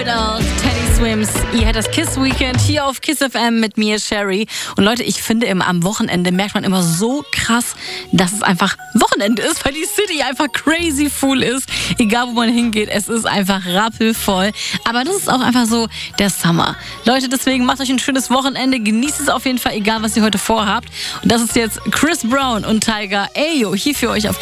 Idol, Teddy Swims. Ihr hört das Kiss Weekend hier auf Kiss FM mit mir, Sherry. Und Leute, ich finde immer am Wochenende merkt man immer so krass, dass es einfach Wochenende ist, weil die City einfach crazy full ist. Egal wo man hingeht, es ist einfach rappelvoll. Aber das ist auch einfach so der Summer. Leute, deswegen macht euch ein schönes Wochenende. Genießt es auf jeden Fall, egal was ihr heute vorhabt. Und das ist jetzt Chris Brown und Tyga. Ayo, hier für euch auf